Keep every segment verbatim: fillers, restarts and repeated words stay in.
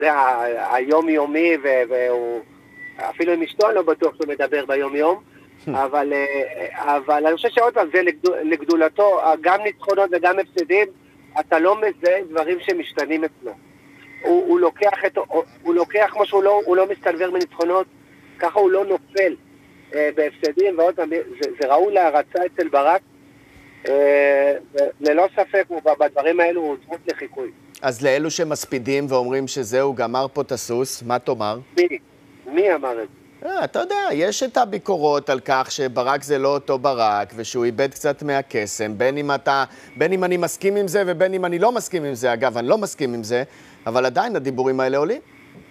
זה היומיומי, והוא, אפילו עם אשתו אני לא בטוח שהוא מדבר ביום-יום, אבל, אבל אני חושב שעוד פעם, זה לגדולתו, גם ניצחונות וגם הפסדים, אתה לא מזהה דברים שמשתנים אצלו. הוא, הוא לוקח את, הוא, הוא לוקח כמו שהוא לא, הוא לא מסתנוור מניצחונות, ככה הוא לא נופל אה, בהפסדים, ועוד פעם, זה, זה ראוי להרצה אצל ברק, אה, ללא ספק, בדברים האלו הוא דמות לחיקוי. אז לאלו שמספידים ואומרים שזהו, גמר פה את הסוס, מה תאמר? מי? מי אמר את זה? אה, אתה יודע, יש את הביקורות על כך שברק זה לא אותו ברק, ושהוא איבד קצת מהקסם, בין אם אתה, בין אם אני מסכים עם זה ובין אם אני לא מסכים עם זה. אגב, אני לא מסכים עם זה, אבל עדיין הדיבורים האלה עולים.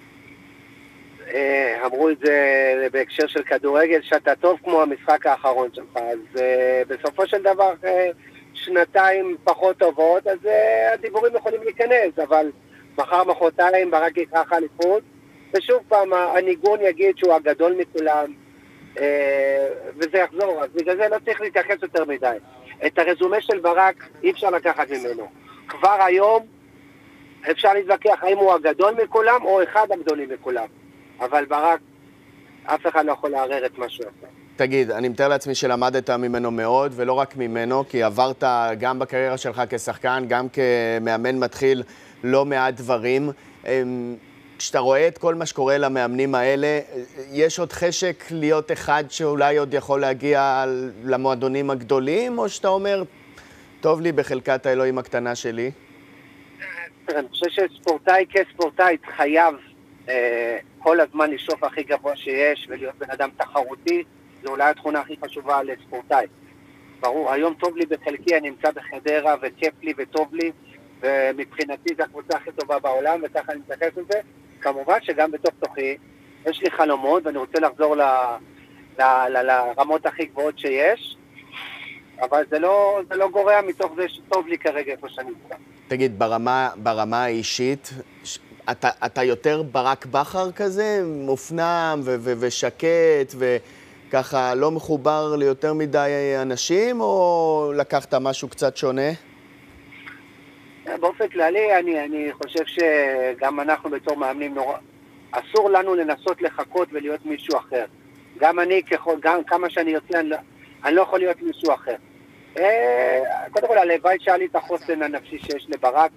אה, אמרו את זה בהקשר של כדורגל, שאתה טוב כמו המשחק האחרון שלך, אז אה, בסופו של דבר אה, שנתיים פחות טובות, אז אה, הדיבורים יכולים להיכנס, אבל מחר מחרתיים ברק ייקח אליפות, ושוב פעם הניגון יגיד שהוא הגדול מכולם, אה, וזה יחזור, אז בגלל זה לא צריך להתייחס יותר מדי. את הרזומה של ברק אי אפשר לקחת ממנו. כבר היום אפשר להתווכח האם הוא הגדול מכולם או אחד הגדולים מכולם. אבל ברק, אף אחד לא יכול לערער את מה שהוא עשה. תגיד, אני מתאר לעצמי שלמדת ממנו מאוד, ולא רק ממנו, כי עברת גם בקריירה שלך כשחקן, גם כמאמן מתחיל לא מעט דברים. כשאתה רואה את כל מה שקורה למאמנים האלה, יש עוד חשק להיות אחד שאולי עוד יכול להגיע למועדונים הגדולים, או שאתה אומר, טוב לי בחלקת האלוהים הקטנה שלי? אני חושב שספורטאי כספורטאי חייב כל הזמן לשאוף הכי גבוה שיש ולהיות בן אדם תחרותי, זו אולי התכונה הכי חשובה לספורטאי. ברור, היום טוב לי בחלקי, אני נמצא בחדרה וכיף לי וטוב לי, ומבחינתי זו הקבוצה הכי טובה בעולם, וככה אני מתייחס לזה. כמובן שגם בתוך תוכי יש לי חלומות ואני רוצה לחזור ל, ל, ל, לרמות הכי גבוהות שיש, אבל זה לא, זה לא גורע מתוך זה שטוב לי כרגע איפה שאני נמצא. תגיד, ברמה, ברמה האישית, אתה, אתה יותר ברק בכר כזה, מופנם ו- ו- ושקט וככה לא מחובר ליותר מדי אנשים, או לקחת משהו קצת שונה? באופן כללי, אני, אני חושב שגם אנחנו בתור מאמנים נורא, אסור לנו לנסות לחכות ולהיות מישהו אחר. גם אני, ככל, גם כמה שאני יוצא, אני לא, אני לא יכול להיות מישהו אחר. קודם כל, הלוואי שהיה לי את החוסן הנפשי שיש לברק.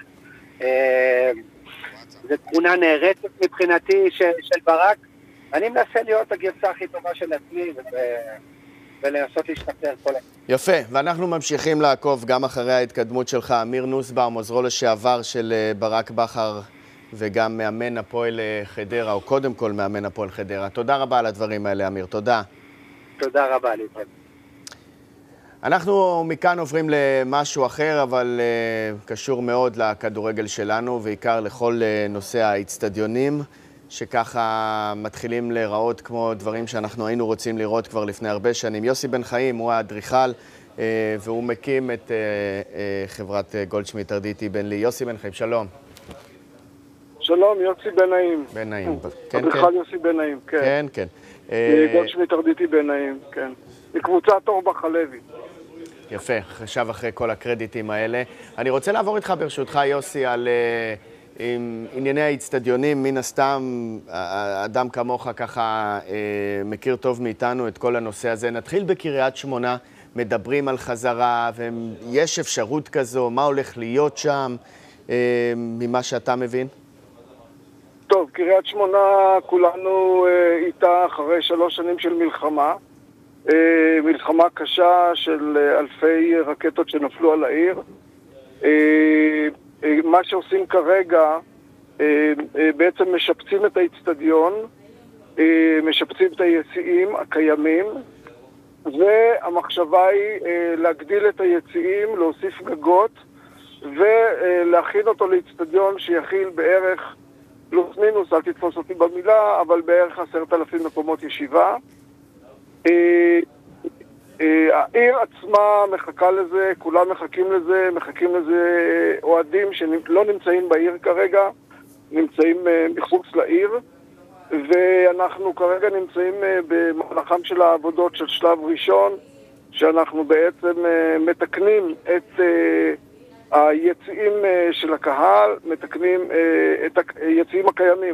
זו תכונה נערצת מבחינתי של, של ברק. אני מנסה להיות הגרסה הכי טובה של עצמי ו... ולנסות להשתפר כל הזמן. יפה, ואנחנו ממשיכים לעקוב גם אחרי ההתקדמות שלך. אמיר נוסבאום, עוזרו לשעבר של ברק בכר וגם מאמן הפועל חדרה, או קודם כל מאמן הפועל חדרה. תודה רבה על הדברים האלה, אמיר. תודה. תודה רבה, ליטרן. אנחנו מכאן עוברים למשהו אחר, אבל uh, קשור מאוד לכדורגל שלנו, ועיקר לכל uh, נושא האצטדיונים, שככה מתחילים להיראות כמו דברים שאנחנו היינו רוצים לראות כבר לפני הרבה שנים. יוסי בן חיים הוא האדריכל, uh, והוא מקים את uh, uh, חברת uh, גולדשמיט ארדיטי בן לי. יוסי בן חיים, שלום. שלום, יוסי בן נעים. בן נעים, כן, אדריכל כן. יוסי בן נעים, כן. כן, כן. גולדשמיט ארדיטי בן נעים, כן. מקבוצת אורבך הלוי. יפה, חשב אחרי כל הקרדיטים האלה. אני רוצה לעבור איתך ברשותך, יוסי, על uh, עם ענייני האצטדיונים. מן הסתם, אדם כמוך ככה uh, מכיר טוב מאיתנו את כל הנושא הזה. נתחיל בקריית שמונה, מדברים על חזרה, ויש אפשרות כזו, מה הולך להיות שם, uh, ממה שאתה מבין? טוב, קריית שמונה, כולנו uh, איתה אחרי שלוש שנים של מלחמה. מלחמה קשה של אלפי רקטות שנפלו על העיר. מה שעושים כרגע, בעצם משפצים את האצטדיון, משפצים את היציעים הקיימים, והמחשבה היא להגדיל את היציעים, להוסיף גגות, ולהכין אותו לאצטדיון שיכיל בערך, פלוס מינוס, אל תתפוס אותי במילה, אבל בערך עשרת אלפים מקומות ישיבה. העיר עצמה מחכה לזה, כולם מחכים לזה, מחכים לזה אוהדים שלא נמצאים בעיר כרגע, נמצאים מחוץ לעיר, ואנחנו כרגע נמצאים במהלכם של העבודות של שלב ראשון, שאנחנו בעצם מתקנים את היציאים של הקהל מתקנים את היציאים הקיימים.